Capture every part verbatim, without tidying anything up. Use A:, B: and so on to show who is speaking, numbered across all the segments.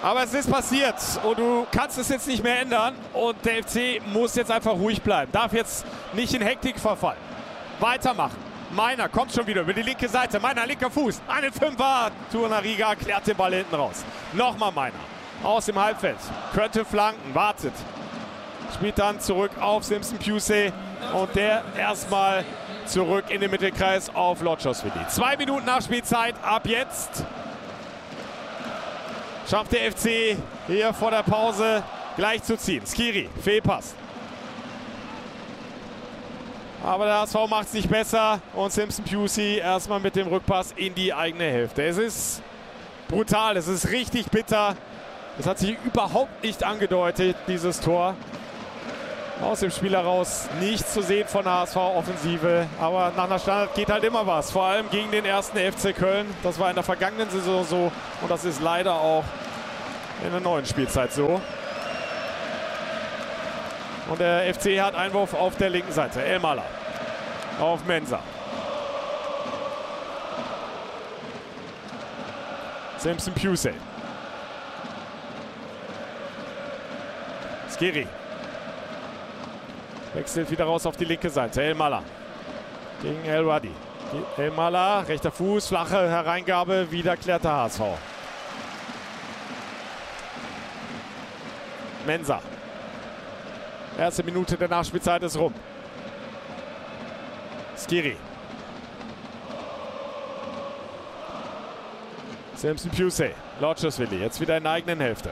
A: Aber es ist passiert und du kannst es jetzt nicht mehr ändern. Und der F C muss jetzt einfach ruhig bleiben. Darf jetzt nicht in Hektik verfallen. Weitermachen. Meiner kommt schon wieder über die linke Seite. Meiner linker Fuß. Einen Fünfer. Torunariga klärt den Ball hinten raus. Nochmal Meiner. Aus dem Halbfeld. Könnte flanken. Wartet. Spielt dann zurück auf Simpson Pusey. Und der erstmal zurück in den Mittelkreis auf Lotschosvili. Zwei Minuten Nachspielzeit. Ab jetzt schafft der F C hier vor der Pause gleich zu ziehen. Skiri. Fehlpass. Aber der H S V macht es nicht besser und Simpson Pusey erstmal mit dem Rückpass in die eigene Hälfte. Es ist brutal, es ist richtig bitter. Es hat sich überhaupt nicht angedeutet, dieses Tor. Aus dem Spiel heraus nichts zu sehen von der H S V-Offensive. Aber nach einer Standard geht halt immer was. Vor allem gegen den ersten F C Köln. Das war in der vergangenen Saison so und das ist leider auch in der neuen Spielzeit so. Und der F C hat Einwurf auf der linken Seite. Elmaler auf Mensah. Simpson Pusey. Skiri. Wechselt wieder raus auf die linke Seite. Elmaler gegen El Radi. Elmaler, rechter Fuß, flache Hereingabe. Wieder klärt der H S V. Mensah. Erste Minute der Nachspielzeit ist rum. Skiri. Simpson Pusey. Lotschosvili. Jetzt wieder in der eigenen Hälfte.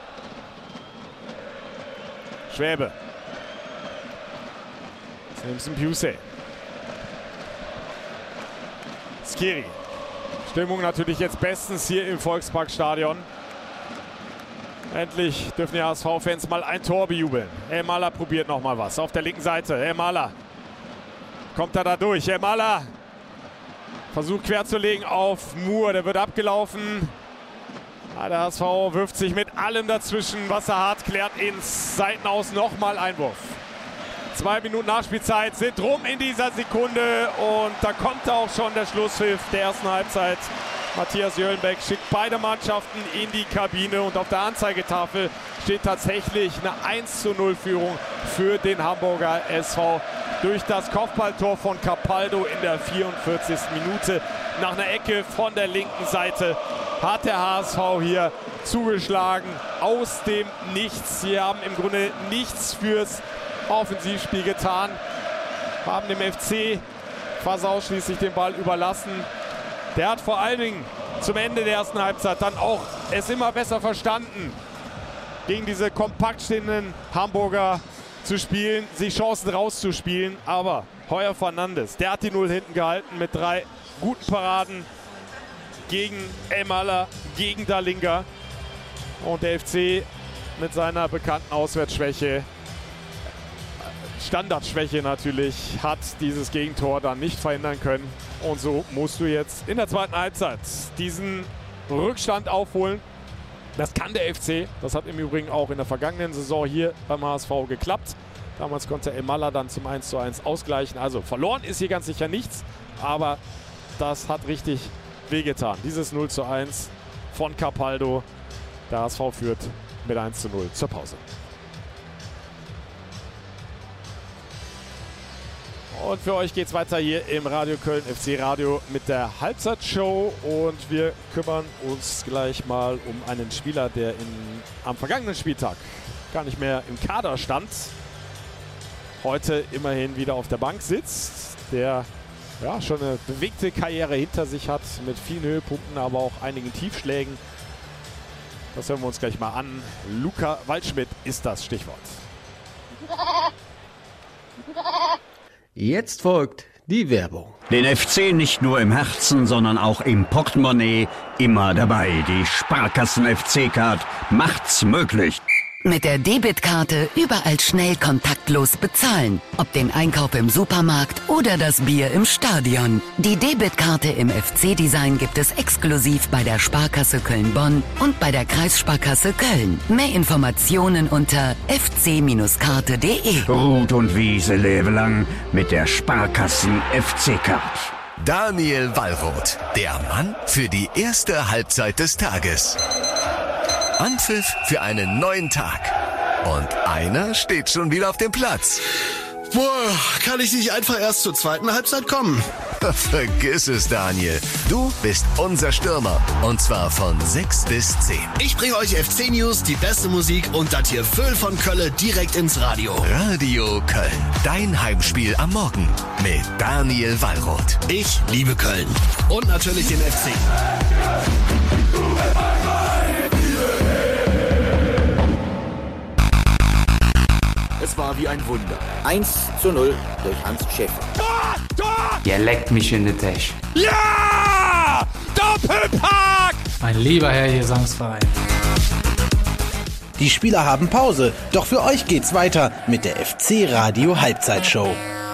A: Schwäbe. Simpson Pusey. Skiri. Stimmung natürlich jetzt bestens hier im Volksparkstadion. Endlich dürfen die H S V-Fans mal ein Tor bejubeln. Elmaler probiert noch mal was auf der linken Seite. Elmaler kommt er da durch. Elmaler versucht quer zu legen auf Moore. Der wird abgelaufen. Ja, der H S V wirft sich mit allem dazwischen, was er hat, klärt ins Seitenaus nochmal Einwurf. Zwei Minuten Nachspielzeit sind rum in dieser Sekunde und da kommt auch schon der Schlusspfiff der ersten Halbzeit. Matthias Jöllenbeck schickt beide Mannschaften in die Kabine und auf der Anzeigetafel steht tatsächlich eine eins zu null Führung für den Hamburger S V durch das Kopfballtor von Capaldo in der vierundvierzigsten Minute. Nach einer Ecke von der linken Seite hat der H S V hier zugeschlagen aus dem Nichts. Sie haben im Grunde nichts fürs Offensivspiel getan, haben dem F C fast ausschließlich den Ball überlassen. Der hat vor allen Dingen zum Ende der ersten Halbzeit dann auch es immer besser verstanden, gegen diese kompakt stehenden Hamburger zu spielen, sich Chancen rauszuspielen. Aber Heuer Fernandes, der hat die Null hinten gehalten mit drei guten Paraden gegen Elmaler, gegen Dalinga. Und der F C mit seiner bekannten Auswärtsschwäche, Standardschwäche natürlich, hat dieses Gegentor dann nicht verhindern können. Und so musst du jetzt in der zweiten Halbzeit diesen Rückstand aufholen. Das kann der F C. Das hat im Übrigen auch in der vergangenen Saison hier beim H S V geklappt. Damals konnte Elmaler dann zum eins zu eins ausgleichen. Also verloren ist hier ganz sicher nichts. Aber das hat richtig wehgetan. Dieses null zu eins von Capaldo. Der H S V führt mit eins zu null zur Pause. Und für euch geht es weiter hier im Radio Köln F C Radio mit der Halbzeitshow. Und wir kümmern uns gleich mal um einen Spieler, der in, am vergangenen Spieltag gar nicht mehr im Kader stand. Heute immerhin wieder auf der Bank sitzt. Der ja, schon eine bewegte Karriere hinter sich hat mit vielen Höhepunkten, aber auch einigen Tiefschlägen. Das hören wir uns gleich mal an. Luca Waldschmidt ist das Stichwort.
B: Jetzt folgt die Werbung.
C: Den F C nicht nur im Herzen, sondern auch im Portemonnaie immer dabei. Die Sparkassen F C-Card macht's möglich.
D: Mit der Debitkarte überall schnell kontaktlos bezahlen. Ob den Einkauf im Supermarkt oder das Bier im Stadion. Die Debitkarte im F C-Design gibt es exklusiv bei der Sparkasse Köln-Bonn und bei der Kreissparkasse Köln. Mehr Informationen unter f c Karte punkt de.
C: Rot und Wiese lebe lang mit der Sparkassen F C-Card.
E: Daniel Wallroth, der Mann für die erste Halbzeit des Tages. Anpfiff für einen neuen Tag. Und einer steht schon wieder auf dem Platz.
B: Boah, kann ich nicht einfach erst zur zweiten Halbzeit kommen?
E: Vergiss es, Daniel. Du bist unser Stürmer. Und zwar von sechs bis zehn.
B: Ich bringe euch F C-News, die beste Musik und das hier Füll von Kölle direkt ins Radio.
E: Radio Köln. Dein Heimspiel am Morgen. Mit Daniel Wallroth.
B: Ich liebe Köln. Und natürlich den F C.
F: Es war wie ein Wunder. eins zu null durch Hans Schäfer.
A: Tor! Tor!
G: Der leckt mich in den Teich.
A: Ja! Doppelpack!
H: Mein lieber Herr Gesangsverein.
B: Die Spieler haben Pause, doch für euch geht's weiter mit der F C-Radio Halbzeitshow.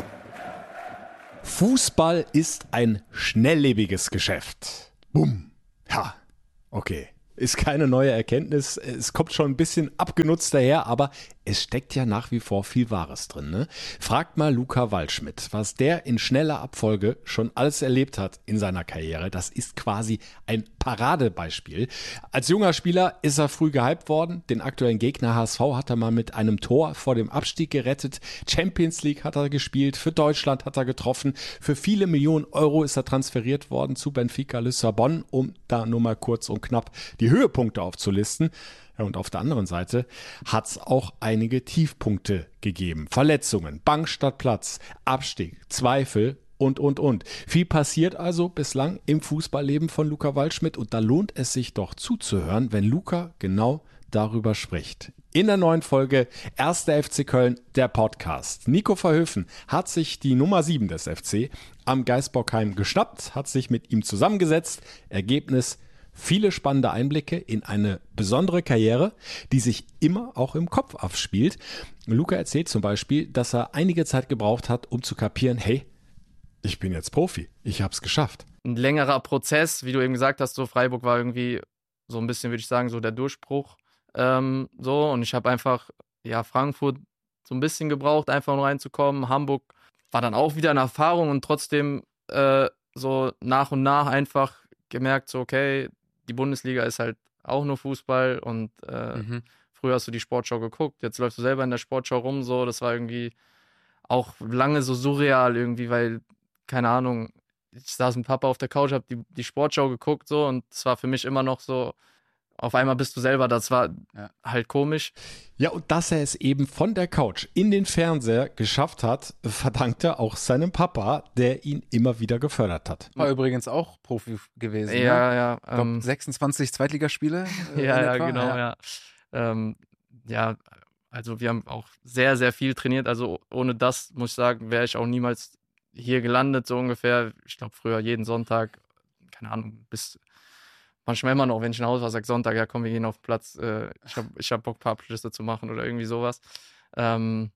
A: Fußball ist ein schnelllebiges Geschäft. Bumm. Ja, okay. Ist keine neue Erkenntnis. Es kommt schon ein bisschen abgenutzt daher, aber es steckt ja nach wie vor viel Wahres drin. Ne? Fragt mal Luca Waldschmidt, was der in schneller Abfolge schon alles erlebt hat in seiner Karriere. Das ist quasi ein Paradebeispiel. Als junger Spieler ist er früh gehypt worden. Den aktuellen Gegner H S V hat er mal mit einem Tor vor dem Abstieg gerettet. Champions League hat er gespielt. Für Deutschland hat er getroffen. Für viele Millionen Euro ist er transferiert worden zu Benfica Lissabon, um da nur mal kurz und knapp die Höhepunkte aufzulisten. Ja, und auf der anderen Seite hat es auch einige Tiefpunkte gegeben. Verletzungen, Bank statt Platz, Abstieg, Zweifel und, und, und. Viel passiert also bislang im Fußballleben von Luca Waldschmidt und da lohnt es sich doch zuzuhören, wenn Luca genau darüber spricht. In der neuen Folge erster F C Köln, der Podcast. Nico Verhoeven hat sich die Nummer sieben des F C am Geisbockheim geschnappt, hat sich mit ihm zusammengesetzt. Ergebnis: viele spannende Einblicke in eine besondere Karriere, die sich immer auch im Kopf abspielt. Luca erzählt zum Beispiel, dass er einige Zeit gebraucht hat, um zu kapieren, hey, ich bin jetzt Profi, ich hab's geschafft.
I: Ein längerer Prozess, wie du eben gesagt hast, so Freiburg war irgendwie so ein bisschen, würde ich sagen, so der Durchbruch. Ähm, so, und ich habe einfach, ja, Frankfurt so ein bisschen gebraucht, einfach nur reinzukommen. Hamburg war dann auch wieder eine Erfahrung und trotzdem äh, so nach und nach einfach gemerkt, so okay, die Bundesliga ist halt auch nur Fußball und äh, mhm. früher hast du die Sportschau geguckt, jetzt läufst du selber in der Sportschau rum, so, das war irgendwie auch lange so surreal irgendwie, weil, keine Ahnung, ich saß mit Papa auf der Couch, hab die, die Sportschau geguckt, so, und es war für mich immer noch so, auf einmal bist du selber, das war ja. halt komisch.
A: Ja, und dass er es eben von der Couch in den Fernseher geschafft hat, verdankt er auch seinem Papa, der ihn immer wieder gefördert hat.
J: War übrigens auch Profi gewesen.
I: Ja,
J: ne?
I: ja.
J: Ich glaub, ähm, sechsundzwanzig Zweitligaspiele. Äh,
I: ja, ja, genau, ja. Ja. Ähm, ja, also wir haben auch sehr, sehr viel trainiert. Also ohne das, muss ich sagen, wäre ich auch niemals hier gelandet, so ungefähr. Ich glaube, früher jeden Sonntag, keine Ahnung, bis... Manchmal immer noch, wenn ich nach Hause war, sag Sonntag, ja komm, wir gehen auf den Platz, äh, ich habe ich hab Bock, ein paar Abschlüsse zu machen oder irgendwie sowas. Ähm,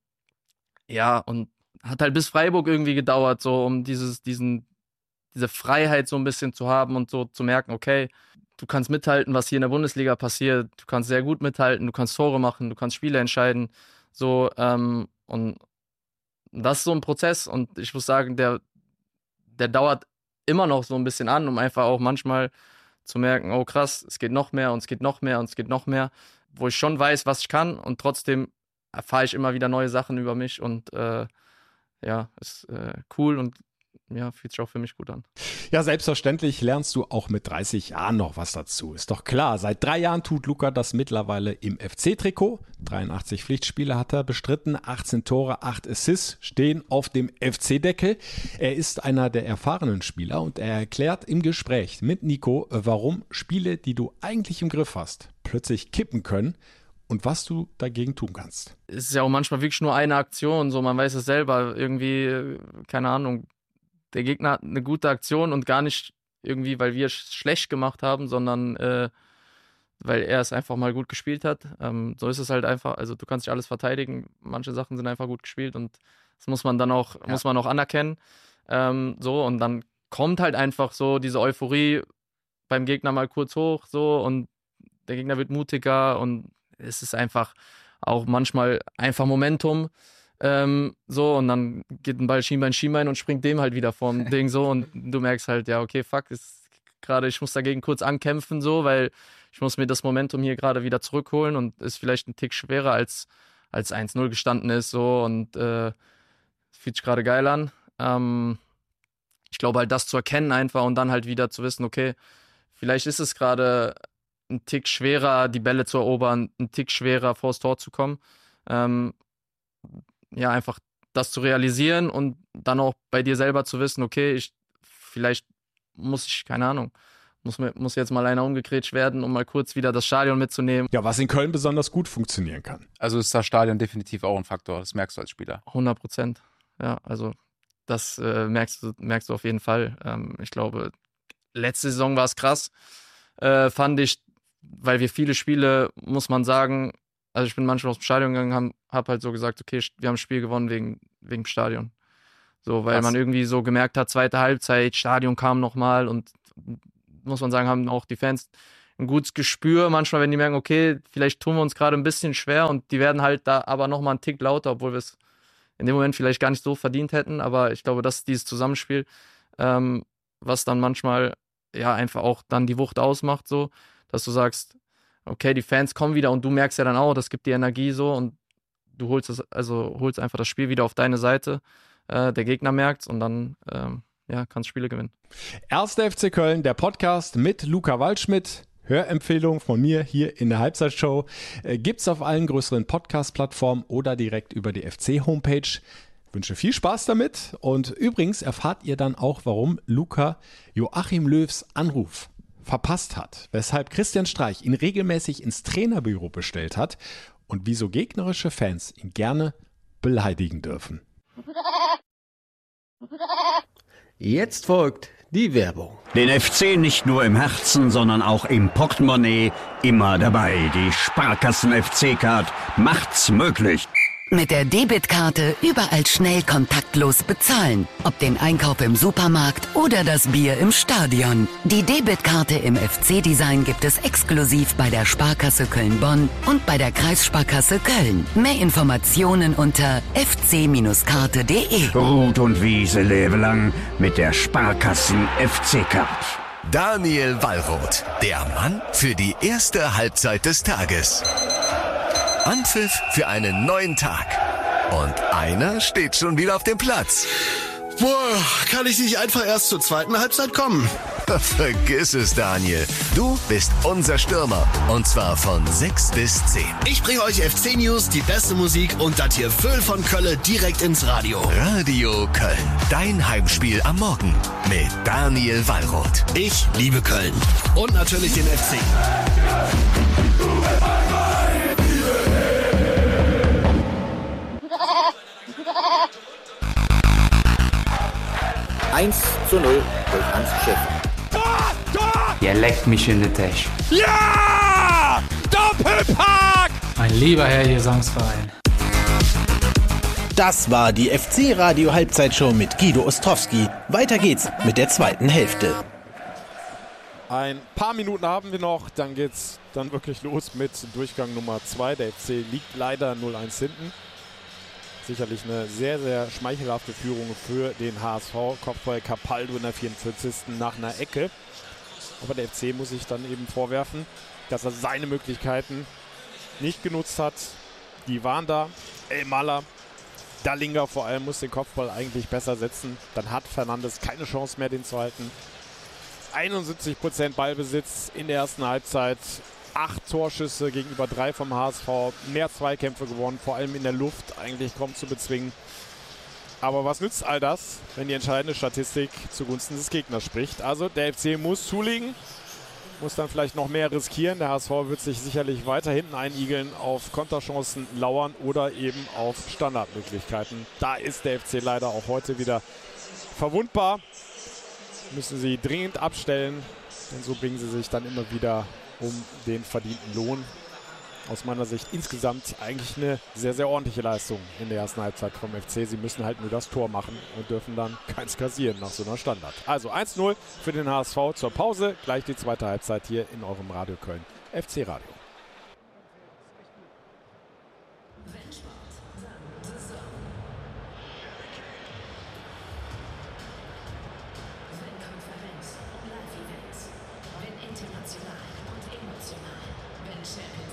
I: ja, und hat halt bis Freiburg irgendwie gedauert, so um dieses, diesen, diese Freiheit so ein bisschen zu haben und so zu merken, okay, du kannst mithalten, was hier in der Bundesliga passiert, du kannst sehr gut mithalten, du kannst Tore machen, du kannst Spiele entscheiden, so, ähm, und das ist so ein Prozess und ich muss sagen, der, der dauert immer noch so ein bisschen an, um einfach auch manchmal zu merken, oh krass, es geht noch mehr und es geht noch mehr und es geht noch mehr, wo ich schon weiß, was ich kann und trotzdem erfahre ich immer wieder neue Sachen über mich und äh, ja, ist äh, cool und ja, fühlt sich auch für mich gut an.
A: Ja, selbstverständlich lernst du auch mit dreißig Jahren noch was dazu. Ist doch klar, seit drei Jahren tut Luca das mittlerweile im F C-Trikot. dreiundachtzig Pflichtspiele hat er bestritten, achtzehn Tore, acht Assists stehen auf dem F C-Deckel. Er ist einer der erfahrenen Spieler und er erklärt im Gespräch mit Nico, warum Spiele, die du eigentlich im Griff hast, plötzlich kippen können und was du dagegen tun kannst.
I: Es ist ja auch manchmal wirklich nur eine Aktion, so man weiß es selber, irgendwie, keine Ahnung, der Gegner hat eine gute Aktion und gar nicht irgendwie, weil wir es schlecht gemacht haben, sondern äh, weil er es einfach mal gut gespielt hat. Ähm, so ist es halt einfach, also du kannst nicht alles verteidigen, manche Sachen sind einfach gut gespielt und das muss man dann auch, ja. muss man auch anerkennen. Ähm, so, und dann kommt halt einfach so diese Euphorie beim Gegner mal kurz hoch, so, und der Gegner wird mutiger und es ist einfach auch manchmal einfach Momentum. Ähm, so, und dann geht ein Ball Schienbein, Schienbein und springt dem halt wieder vorm Ding so und du merkst halt, ja, okay, fuck, ist gerade, ich muss dagegen kurz ankämpfen, so, weil ich muss mir das Momentum hier gerade wieder zurückholen und ist vielleicht ein Tick schwerer als, als eins null gestanden ist so und äh, fühlt sich gerade geil an. Ähm, ich glaube halt, das zu erkennen einfach und dann halt wieder zu wissen, okay, vielleicht ist es gerade ein Tick schwerer, die Bälle zu erobern, ein Tick schwerer, vors Tor zu kommen. Ähm, ja, einfach das zu realisieren und dann auch bei dir selber zu wissen, okay, ich vielleicht muss ich, keine Ahnung, muss, mir, muss jetzt mal einer umgegrätscht werden, um mal kurz wieder das Stadion mitzunehmen.
A: Ja, was in Köln besonders gut funktionieren kann.
J: Also ist das Stadion definitiv auch ein Faktor, das merkst du als Spieler.
I: hundert Prozent, ja, also das äh, merkst, du, merkst du auf jeden Fall. Ähm, ich glaube, letzte Saison war es krass, äh, fand ich, weil wir viele Spiele, muss man sagen, also ich bin manchmal aus dem Stadion gegangen, habe hab halt so gesagt, okay, wir haben das Spiel gewonnen wegen, wegen dem Stadion. So, weil
A: Krass.
I: man irgendwie so gemerkt hat, zweite Halbzeit, Stadion kam nochmal und muss man sagen, haben auch die Fans ein gutes Gespür. Manchmal, wenn die merken, okay, vielleicht tun wir uns gerade ein bisschen schwer und die werden halt da aber nochmal einen Tick lauter, obwohl wir es in dem Moment vielleicht gar nicht so verdient hätten. Aber ich glaube, das ist dieses Zusammenspiel, ähm, was dann manchmal ja einfach auch dann die Wucht ausmacht, so, dass du sagst, okay, die Fans kommen wieder und du merkst ja dann auch, das gibt dir Energie so und du holst es, also holst einfach das Spiel wieder auf deine Seite. Äh, der Gegner merkt es und dann ähm, ja, kannst Spiele gewinnen.
A: Erster F C Köln, der Podcast mit Luca Waldschmidt. Hörempfehlung von mir hier in der Halbzeitshow. Äh, gibt's auf allen größeren Podcast-Plattformen oder direkt über die F C-Homepage. Wünsche viel Spaß damit und übrigens erfahrt ihr dann auch, warum Luca Joachim Löws Anruf verpasst hat, weshalb Christian Streich ihn regelmäßig ins Trainerbüro bestellt hat und wieso gegnerische Fans ihn gerne beleidigen dürfen.
B: Jetzt folgt die Werbung.
C: Den F C nicht nur im Herzen, sondern auch im Portemonnaie immer dabei. Die Sparkassen F C-Card macht's möglich.
D: Mit der Debitkarte überall schnell kontaktlos bezahlen. Ob den Einkauf im Supermarkt oder das Bier im Stadion. Die Debitkarte im F C-Design gibt es exklusiv bei der Sparkasse Köln-Bonn und bei der Kreissparkasse Köln. Mehr Informationen unter f c Karte punkt de.
C: Rot und Wiese lebe lang mit der Sparkassen F C-Card.
E: Daniel Wallroth, der Mann für die erste Halbzeit des Tages. Anpfiff für einen neuen Tag. Und einer steht schon wieder auf dem Platz.
G: Boah, kann ich nicht einfach erst zur zweiten Halbzeit kommen?
E: Vergiss es, Daniel. Du bist unser Stürmer. Und zwar von sechs bis zehn.
G: Ich bringe euch F C-News, die beste Musik und das hier Füll von Kölle direkt ins Radio.
E: Radio Köln. Dein Heimspiel am Morgen. Mit Daniel Wallroth.
G: Ich liebe Köln. Und natürlich den F C.
F: eins zu null durch Hans Schäfer.
A: Tor! Tor!
H: Ihr leckt mich in den Teich.
A: Ja! Doppelpack!
H: Mein lieber Herr Gesangsverein.
B: Das war die F C-Radio Halbzeitshow mit Guido Ostrowski. Weiter geht's mit der zweiten Hälfte.
A: Ein paar Minuten haben wir noch, dann geht's dann wirklich los mit Durchgang Nummer zwei. Der F C liegt leider null eins hinten. Sicherlich eine sehr, sehr schmeichelhafte Führung für den H S V. Kopfball Capaldo in der vierundvierzigsten nach einer Ecke. Aber der F C muss sich dann eben vorwerfen, dass er seine Möglichkeiten nicht genutzt hat. Die waren da. Elmalah, Dallinga vor allem muss den Kopfball eigentlich besser setzen. Dann hat Fernandes keine Chance mehr, den zu halten. einundsiebzig Prozent Ballbesitz in der ersten Halbzeit. Acht Torschüsse gegenüber drei vom H S V. Mehr Zweikämpfe gewonnen, vor allem in der Luft. Eigentlich kaum zu bezwingen. Aber was nützt all das, wenn die entscheidende Statistik zugunsten des Gegners spricht? Also der F C muss zulegen, muss dann vielleicht noch mehr riskieren. Der H S V wird sich sicherlich weiter hinten einigeln, auf Konterchancen lauern oder eben auf Standardmöglichkeiten. Da ist der F C leider auch heute wieder verwundbar. Müssen sie dringend abstellen, denn so bringen sie sich dann immer wieder um den verdienten Lohn. Aus meiner Sicht insgesamt eigentlich eine sehr, sehr ordentliche Leistung in der ersten Halbzeit vom F C. Sie müssen halt nur das Tor machen und dürfen dann keins kassieren nach so einer Standard. Also eins null für den H S V zur Pause. Gleich die zweite Halbzeit hier in eurem Radio Köln. F C Radio.
K: Konferenz und Live-Events. Wenn international und emotional. seconds.